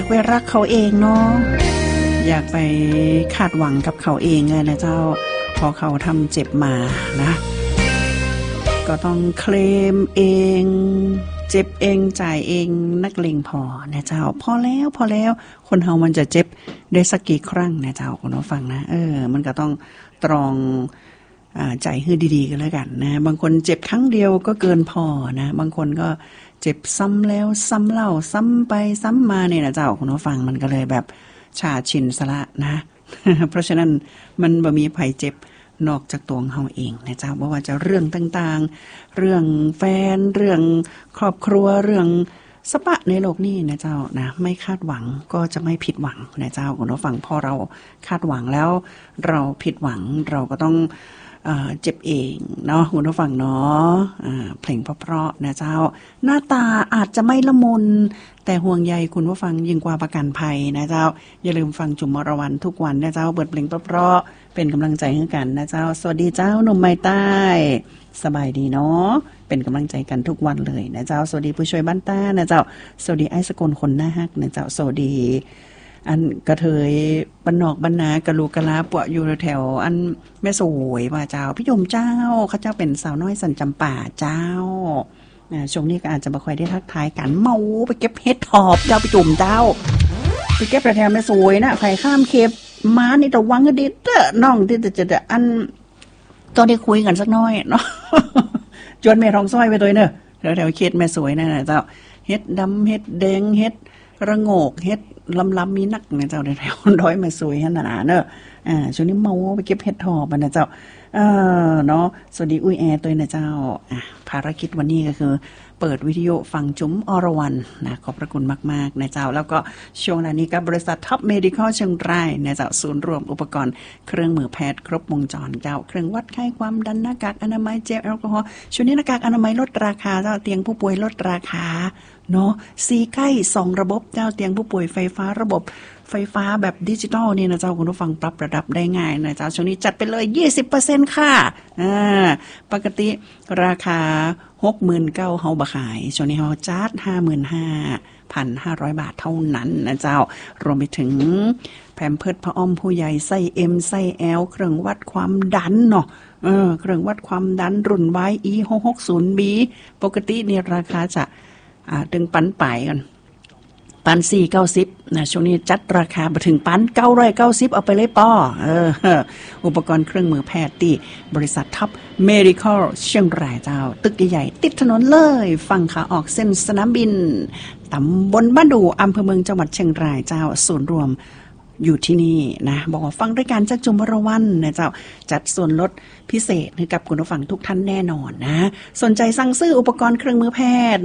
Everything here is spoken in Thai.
ไปรักเขาเองเนาะอยากไปคาดหวังกับเขาเองนะเจ้าพอเขาทำเจ็บมานะก็ต้องเคลมเองเจ็บเองจ่ายเองนักเลงพอนะเจ้าพอแล้วคนเฮามันจะเจ็บได้สักกี่ครั้งนะเจ้าคุณผู้ฟังนะมันก็ต้องตรองใจให้ดีๆกันแล้วกันนะบางคนเจ็บครั้งเดียวก็เกินพอนะบางคนก็เจ็บซ้ำแล้วซ้ำเล่าซ้ำไปซ้ำมาเนี่ยนะเจ้าคุณผู้ฟังมันก็เลยแบบชาชินซะละนะ เพราะฉะนั้นมันบ่มีภัยเจ็บนอกจากตัวเฮาเองนะเจ้าบ่ว่าจะเรื่องต่างๆเรื่องแฟนเรื่องครอบครัวเรื่องสปะในโลกนี้นะเจ้านะไม่คาดหวังก็จะไม่ผิดหวังนะเจ้าคุณผู้ฟังพอเราคาดหวังแล้วเราผิดหวังเราก็ต้องเจ็บเองเนาะคุณผู้ฟังเนาะเพลงเพราะๆนะเจ้าหน้าตาอาจจะไม่ละมุนแต่ห่วงใยคุณผู้ฟังยิ่งกว่าประกันภัยนะเจ้าอย่าลืมฟังจุ๋มมรวันทุกวันนะเจ้าเปิดเพลงเพราะๆเป็นกำลังใจให้กันนะเจ้าสวัสดีเจ้าหนุ่มไม้ใต้สบายดีเนาะเป็นกำลังใจกันทุกวันเลยนะเจ้าสวัสดีผู้ช่วยบ้านต้านะเจ้าสวัสดีไอ้สกลคนหน้าฮักนะเจ้าสวัสดีอันกระเทยบ้านนอกบ้านนากะลูกะลาปะอยู่แถวอันแม่สวยว่าเจ้าพี่ยมเจ้าเขาเจ้าเป็นสาวน้อยสันจำป่าเจ้าช่วงนี้ก็อาจจะบ่ค่อยได้ทักทายกันเมาไปเก็บเฮ็ดหอบเจ้าไปจุ่มเจ้าไปเก็บแถวแม่สวยนะไผข้ามเขตมานี่ระวังให้ดีเด้อน้องที่จะอันต้องได้คุยกันสักน้อยเนาะจวนแม่ทองซ้อยไปตัวเนอะแถวเขตแม่สวยนั่นน่ะเจ้าเฮ็ดดำเฮ็ดแดงเฮ็ดระโงกเฮ็ดลำมีนักเนี่ยเจ้าแถวร้อยมาสวยขนาดนั้นเนอะช่วงนี้เมาไปเก็บเห็ดหอบนะเจ้าเนาะสวัสดีอุ้ยแอร์ตัวนะเจ้าภารกิจวันนี้ก็คือเปิดวิทยุฟังจุ๋มอรวรรณนะขอบพระคุณมากๆนะเจ้าแล้วก็ช่วงนี้กับบริษัทท็อปเมดิคอลเชียงรายนะเจ้าศูนย์รวมอุปกรณ์เครื่องมือแพทย์ครบวงจรเจ้าเครื่องวัดไข้ความดันหน้ากากอนามัยเจลแอลกอฮอล์ช่วงนี้หน้ากากอนามัยลดราคาเจ้าเตียงผู้ป่วยลดราคาเนาะซีใกล้2ระบบเจ้าเตียงผู้ป่วยไฟฟ้าระบบไฟฟ้าแบบดิจิตอลนี่นะเจ้าคุณผู้ฟังปรับระดับได้ง่ายนะเจ้าช่วงนี้จัดไปเลย 20% ค่ะปกติราคา 69,000 เฮาบ่ขายช่วงนี้เฮาจัด 55,500 บาทเท่านั้นนะเจ้ารวมไปถึงแพมเพิร์สผ้าอ้อมผู้ใหญ่ไส้ M ไส้ L เครื่องวัดความดันเนาะเครื่องวัดความดันรุ่น YE660B ปกติเนี่ยราคาจะถึงปันป่ายกัน1,490นะช่วงนี้จัดราคาไปถึง1,990เอาไปเลยป้ออุปกรณ์เครื่องมือแพทย์ที่บริษัทท็อปเมดิคอลเชียงรายเจ้าตึกใหญ่ๆติดถนนเลยฝั่งขาออกเส้นสนามบินตำบลบ้านดูอำเภอเมืองจังหวัดเชียงรายเจ้าศูนย์รวมอยู่ที่นี่นะบอกว่าฟังด้วยการจากจุมวรวรรณนะเจ้าจัดส่วนลดพิเศษให้กับคุณผู้ฟังทุกท่านแน่นอนนะสนใจสั่งซื้ออุปกรณ์เครื่องมือแพทย์